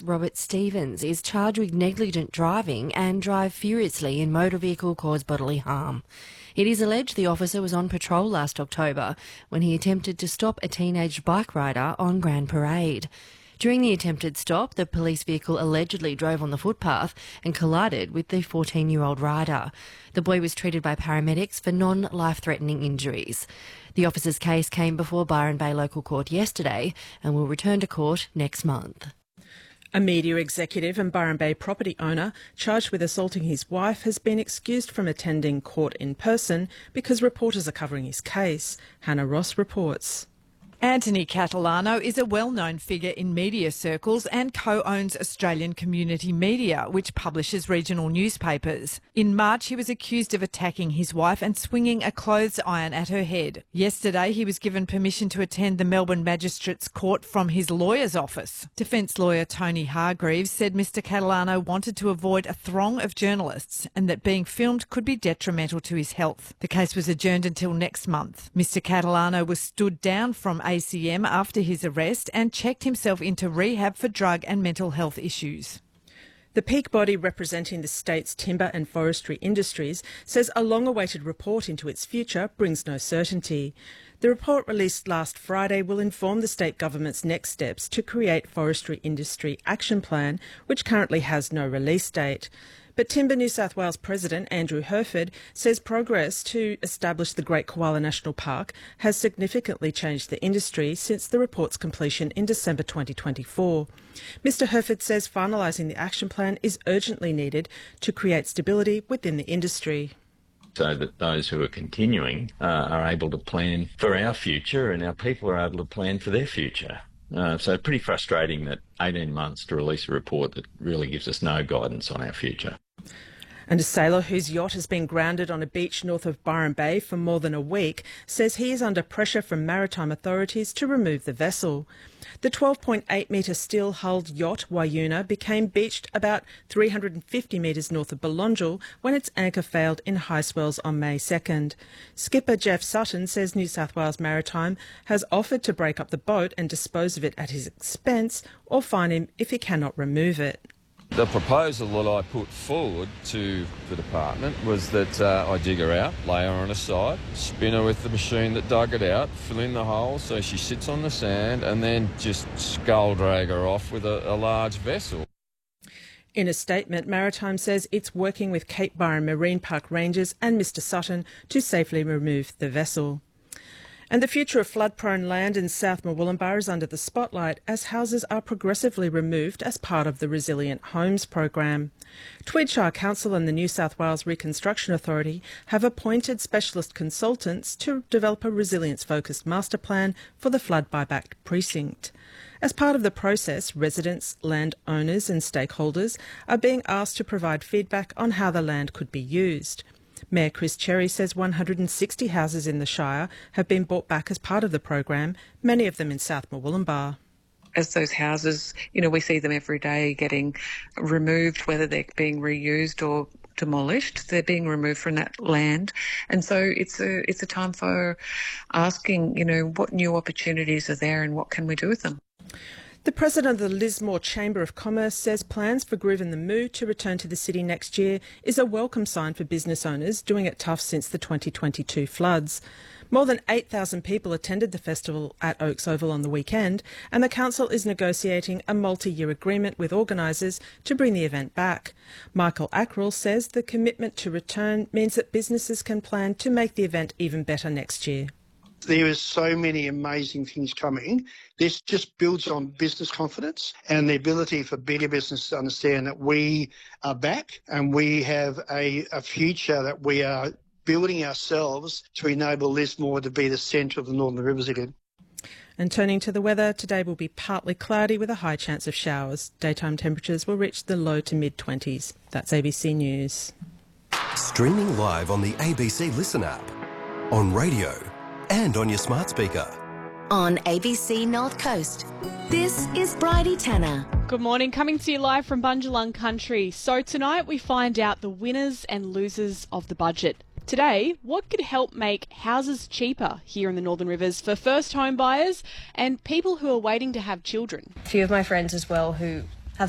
Robert Stevens is charged with negligent driving and drive furiously in motor vehicle caused bodily harm. It is alleged the officer was on patrol last October when he attempted to stop a teenage bike rider on Grand Parade. During the attempted stop, the police vehicle allegedly drove on the footpath and collided with the 14-year-old rider. The boy was treated by paramedics for non-life-threatening injuries. The officer's case came before Byron Bay Local Court yesterday and will return to court next month. A media executive and Byron Bay property owner charged with assaulting his wife has been excused from attending court in person because reporters are covering his case. Hannah Ross reports. Anthony Catalano is a well-known figure in media circles and co-owns Australian Community Media, which publishes regional newspapers. In March, he was accused of attacking his wife and swinging a clothes iron at her head. Yesterday, he was given permission to attend the Melbourne Magistrates Court from his lawyer's office. Defence lawyer Tony Hargreaves said Mr Catalano wanted to avoid a throng of journalists and that being filmed could be detrimental to his health. The case was adjourned until next month. Mr Catalano was stood down from ACM after his arrest and checked himself into rehab for drug and mental health issues. The peak body representing the state's timber and forestry industries says a long-awaited report into its future brings no certainty. The report released last Friday will inform the state government's next steps to create Forestry Industry Action Plan, which currently has no release date. But Timber New South Wales President Andrew Herford says progress to establish the Great Koala National Park has significantly changed the industry since the report's completion in December 2024. Mr Herford says finalising the action plan is urgently needed to create stability within the industry. So that those who are continuing are able to plan for our future and our people are able to plan for their future. So pretty frustrating that 18 months to release a report that really gives us no guidance on our future. And a sailor whose yacht has been grounded on a beach north of Byron Bay for more than a week says he is under pressure from maritime authorities to remove the vessel. The 12.8-metre steel-hulled yacht Wayuna became beached about 350 metres north of Belongil when its anchor failed in high swells on May 2nd. Skipper Jeff Sutton says New South Wales Maritime has offered to break up the boat and dispose of it at his expense or fine him if he cannot remove it. The proposal that I put forward to the department was that I dig her out, lay her on her side, spin her with the machine that dug it out, fill in the hole so she sits on the sand, and then just scull drag her off with a large vessel. In a statement, Maritime says it's working with Cape Byron Marine Park Rangers and Mr Sutton to safely remove the vessel. And the future of flood-prone land in South Murwillumbah is under the spotlight as houses are progressively removed as part of the Resilient Homes program. Tweed Shire Council and the New South Wales Reconstruction Authority have appointed specialist consultants to develop a resilience-focused master plan for the flood buyback precinct. As part of the process, residents, landowners and stakeholders are being asked to provide feedback on how the land could be used. Mayor Chris Cherry says 160 houses in the Shire have been bought back as part of the program, many of them in South Murwillumbah. As those houses, we see them every day getting removed, whether they're being reused or demolished, they're being removed from that land. And so it's a time for asking, what new opportunities are there and what can we do with them? The president of the Lismore Chamber of Commerce says plans for Groove and the Moo to return to the city next year is a welcome sign for business owners doing it tough since the 2022 floods. More than 8,000 people attended the festival at Oaks Oval on the weekend, and the council is negotiating a multi-year agreement with organisers to bring the event back. Michael Ackrell says the commitment to return means that businesses can plan to make the event even better next year. There is so many amazing things coming. This just builds on business confidence and the ability for bigger businesses to understand that we are back and we have a future that we are building ourselves to enable Lismore to be the centre of the Northern Rivers again. And turning to the weather, today will be partly cloudy with a high chance of showers. Daytime temperatures will reach the low to mid-20s. That's ABC News. Streaming live on the ABC Listen app, on radio and on your smart speaker. On ABC North Coast, this is Bridie Tanner. Good morning, coming to you live from Bundjalung Country. So tonight we find out the winners and losers of the budget. Today, what could help make houses cheaper here in the Northern Rivers for first home buyers and people who are waiting to have children? A few of my friends as well who